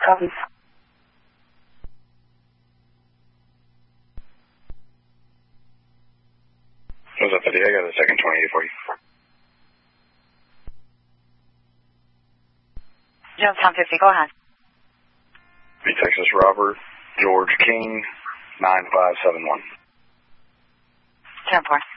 Copy. What's up, Eddie? I got a second 28 for you. Jonestown 50, go ahead. Texas Robert, George King, 9571. 10-4.